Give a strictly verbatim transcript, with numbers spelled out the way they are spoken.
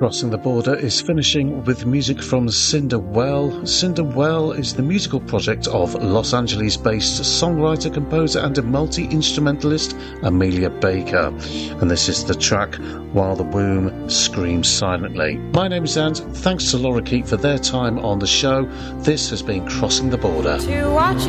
Crossing the Border is finishing with music from Cinderwell. Cinderwell is the musical project of Los Angeles-based songwriter, composer and multi-instrumentalist Amelia Baker. And this is the track While the Womb Screams Silently. My name is Ant. Thanks to Laura Keat for their time on the show. This has been Crossing the Border. To watch